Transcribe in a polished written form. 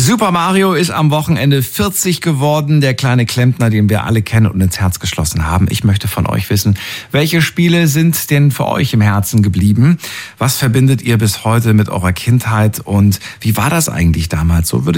Super Mario ist am Wochenende 40 geworden, der kleine Klempner, den wir alle kennen und ins Herz geschlossen haben. Ich möchte von euch wissen, welche Spiele sind denn für euch im Herzen geblieben? Was verbindet ihr bis heute mit eurer Kindheit und wie war das eigentlich damals so?